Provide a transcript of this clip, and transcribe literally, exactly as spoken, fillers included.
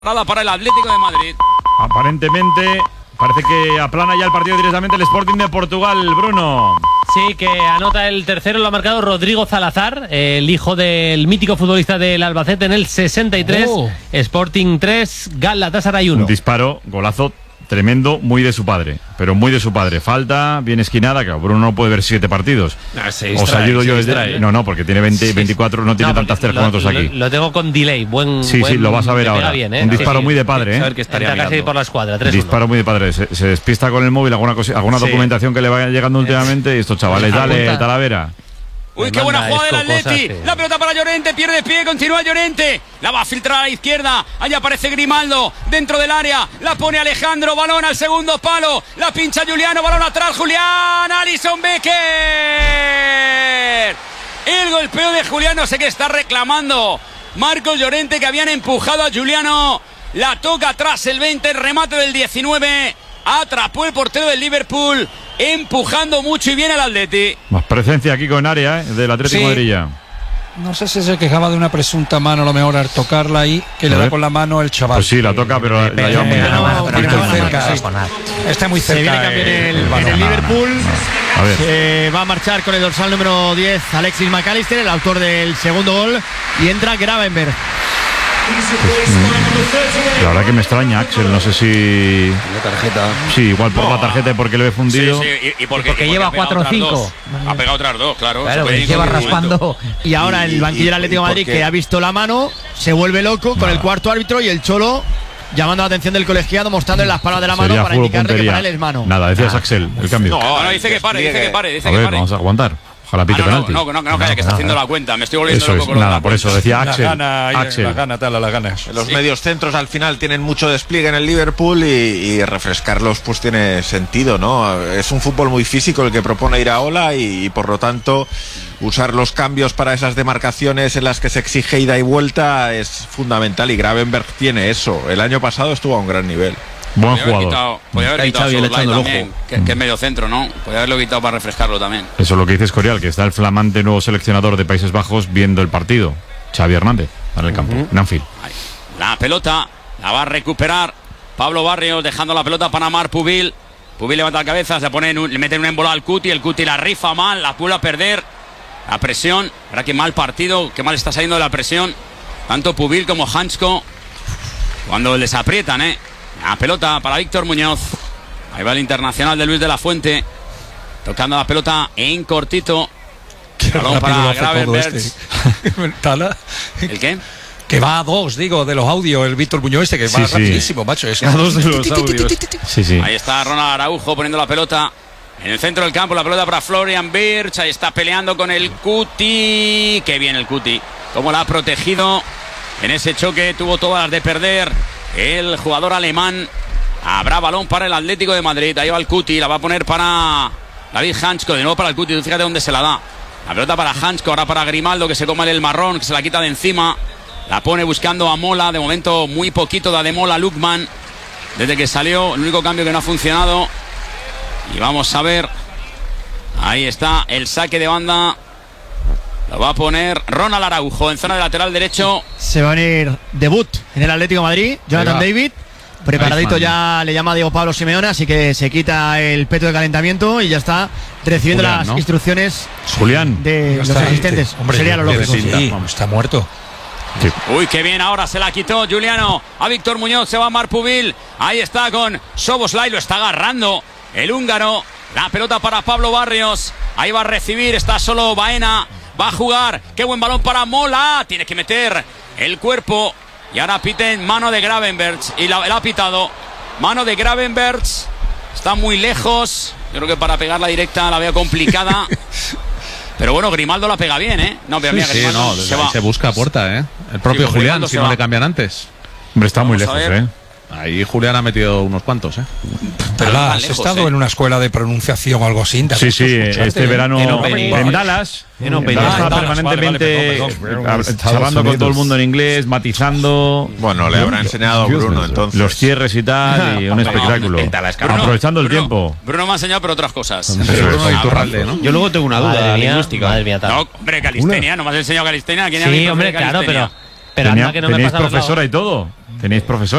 Para el Atlético de Madrid. Aparentemente parece que aplana ya el partido directamente el Sporting de Portugal, Bruno. Sí, que anota el tercero, lo ha marcado Rodrigo Salazar, el hijo del mítico futbolista del Albacete en el sesenta y tres. Oh. Sporting tres, Galatasaray uno. Un disparo, golazo tremendo, muy de su padre, pero muy de su padre. Falta, bien esquinada, que Bruno no puede ver siete partidos. No, se Os distrae, ayudo yo se desde... distrae, ¿eh? No, no, porque tiene veinte, Sí. veinticuatro, no tiene No, tantas tres como lo, nosotros aquí. Lo, lo tengo con delay, buen. Sí, buen, sí, lo vas a ver ahora. Bien, ¿eh? Un disparo sí, muy de sí, padre, sí, ¿eh? A ver que estaría casi por la escuadra. tres uno. Disparo muy de padre. Se, se despista con el móvil, alguna, cosa, alguna Sí. documentación que le vaya llegando últimamente. Y estos chavales, dale, Apunta. Talavera. Uy, Me qué buena manda jugada del esto, Atleti. cosas que- La pelota para Llorente, pierde pie, continúa Llorente. La va a filtrar a la izquierda. Allá aparece Grimaldo dentro del área. La pone Alejandro, balón al segundo palo. La pincha Juliano, balón atrás. Julián, Alisson Becker. El golpeo de Juliano, sé que está reclamando Marcos Llorente, que habían empujado a Juliano. La toca atrás el veinte, el remate del diecinueve. Atrapó el portero del Liverpool, empujando mucho y bien al Atleti. Más presencia aquí con área, ¿eh? Del Atlético Sí. de Madrid ya. No sé si se quejaba de una presunta mano, a lo mejor al tocarla ahí, que A le ver. da con la mano el chaval. Pues sí, la toca, pero la, la lleva muy Eh, bien. no, Víctor pero Muñoz. muy cerca, sí. Está muy Se cerca. viene cambio en el, el en balón. el Liverpool. A ver. Eh, va a marchar con el dorsal número diez Alexis McAllister, el autor del segundo gol, y entra Gravenberg. La verdad que me extraña, Axel. No sé si. La tarjeta. Sí, igual por la tarjeta y porque le he fundido. Sí, sí, y, y porque, porque y lleva ha pegado cuatro otras cinco. dos. Ha pegado otras dos, claro. Claro, Se puede que ir lleva con ningún momento. raspando. Y ahora el Y- banquillo y- del Atlético de y Madrid, porque- que ha visto la mano, se vuelve loco con el cuarto árbitro y el Cholo llamando la atención del colegiado, mostrándole las palmas de la mano Sería para fútbol indicarle que puntería. para él es mano. Nada, decías Axel, el cambio. No, no, dice que pare, dice que pare, dice A que ver, pare. vamos a aguantar. Ojalá Ah, pite no, no, penalti. no, no, no, calla, que está haciendo la cuenta. Me estoy volviendo Eso loco es, con lo de nada, la por eso cuenta. decía La Axel. gana, ahí, Axel. la gana, tal, la ganas. Los Sí. mediocentros al final tienen mucho despliegue en el Liverpool y, y refrescarlos pues tiene sentido, ¿no? Es un fútbol muy físico el que propone Iraola y, y por lo tanto usar los cambios para esas demarcaciones en las que se exige ida y vuelta es fundamental y Gravenberg tiene eso. El año pasado estuvo a un gran nivel. Buen Podía haber jugador. quitado, podía haber Ahí quitado Xavi le Soboslai echando el también, ojo. que, que es medio centro, ¿no? Podía haberlo quitado para refrescarlo también. Eso es lo que dice Escorial, que está el flamante nuevo seleccionador de Países Bajos viendo el partido. Xavi Hernández, en el campo, en Anfield. Ahí. La pelota la va a recuperar Pablo Barrios, dejando la pelota para Mar Pubil. Pubil levanta la cabeza, se pone en un- le mete en un embolado al Cuti, el Cuti la rifa mal, la vuelve a perder. La presión, verá qué mal partido, qué mal está saliendo de la presión. Tanto Pubil como Hansko, cuando les aprietan, ¿eh? La pelota para Víctor Muñoz. Ahí va el internacional de Luis de la Fuente, tocando la pelota en cortito. Qué Balón rápido para lo hace todo Gravenberch. este. Tala. ¿El qué? Que va a dos, digo, de los audios, el Víctor Muñoz este, que Sí, va sí. rapidísimo, macho. Es... A dos de los audios. Sí, sí. Ahí está Ronald Araujo poniendo la pelota en el centro del campo, la pelota para Florian Wirtz. Ahí está peleando con el Cuti. Qué bien el Cuti, cómo la ha protegido en ese choque. Tuvo todas las de perder el jugador alemán. Habrá balón para el Atlético de Madrid. Ahí va el Cuti, la va a poner para David Hansko. De nuevo para el Cuti, tú fíjate dónde se la da. La pelota para Hansko, ahora para Grimaldo, que se come el marrón, que se la quita de encima. La pone buscando a Mola. De momento muy poquito da de Mola Lukman desde que salió, el único cambio que no ha funcionado. Y vamos a ver. Ahí está el saque de banda. Lo va a poner Ronald Araujo en zona de lateral derecho. Se va a venir debut en el Atlético de Madrid, Jonathan Ahí va. David. Preparadito Ahí, ya le llama Diego Pablo Simeone, así que se quita el peto de calentamiento y ya está recibiendo Julián, las ¿no? instrucciones Julián. de Ya los está, asistentes. este, hombre, Sería lo de- lógico. de- sí, está muerto. Uy, qué bien, ahora se la quitó Juliano a Víctor Muñoz, se va Mar Pubil. Ahí está con Soboslai, lo está agarrando el húngaro. La pelota para Pablo Barrios. Ahí va a recibir, está solo Baena. Va a jugar, qué buen balón para Mola. Tiene que meter el cuerpo. Y ahora piten mano de Gravenberch. Y la, la ha pitado. Mano de Gravenberch. Está muy lejos. Yo creo que para pegar la directa la veo complicada. Pero bueno, Grimaldo la pega bien, ¿eh? No, pero Sí, mira, sí, Grimaldo no, se desde va. ahí se busca a puerta, ¿eh? El propio pues Julián, Grimaldo si se no va. le cambian antes. Hombre, está muy Vamos a lejos, ver. ¿eh? Ahí Julián ha metido unos cuantos, ¿eh? Pero Tan has lejos, estado eh. en una escuela de pronunciación o algo así. ¿te has Sí, visto sí, escucharte, este eh? verano En en, Open- Dallas. en Open- Dallas Ah, estaba en Dallas, permanentemente vale, vale, perdón, perdón, hab- Estados hablando con Unidos. todo el mundo en inglés, matizando. Bueno, le habrá enseñado Bruno entonces. Los cierres y tal, y un espectáculo. en Dallas, cabrón. Aprovechando el Bruno, tiempo. Bruno me ha enseñado, pero otras cosas. Eso es. Bruno Iturralde, ¿no? Yo luego tengo una duda Madre mía, lingüística. madre mía, tal. No, hombre, Calistenia, no me has enseñado Calistenia. ¿Quién era mi Sí, profe hombre, de claro, calistenia? pero. Pero Tenía- anda que no me tenéis pasa los profesora lados. y todo. ¿Tenéis profesores?